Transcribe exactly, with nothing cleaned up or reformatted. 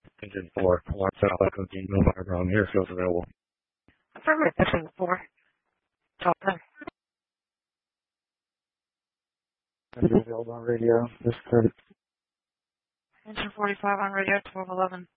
Engine four, one South Echo G, November Brown, airfield's available. Affirmative, engine four. Talk time. Engine available on radio, this thirty. Engine forty-five on radio, twelve eleven.